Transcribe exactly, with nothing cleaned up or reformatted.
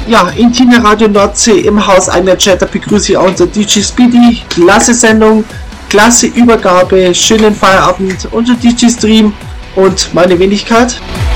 Ja, in Tina Radio Nordsee im Haus einer Chatter begrüße ich auch unser D J Speedy. Klasse Sendung, klasse Übergabe, schönen Feierabend, unser D J Stream und meine Wenigkeit.